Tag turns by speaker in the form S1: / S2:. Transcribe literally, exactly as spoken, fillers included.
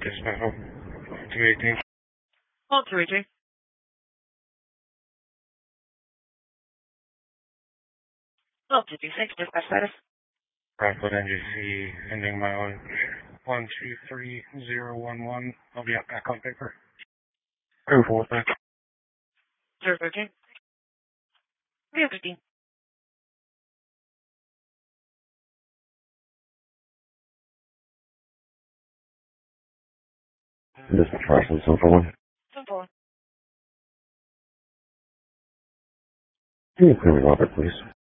S1: Dismissal. two eighteen.
S2: Hold two eighteen. Hold two two six, dispatch status.
S1: Rockland N J C, ending mileage one two three zero one one. I'll be up back on paper. Oh, four, thanks.
S2: zero thirteen. zero fifteen.
S1: Dispatch Parsons, seven four one.
S2: seven four one.
S1: Can you clear me, Robert, please?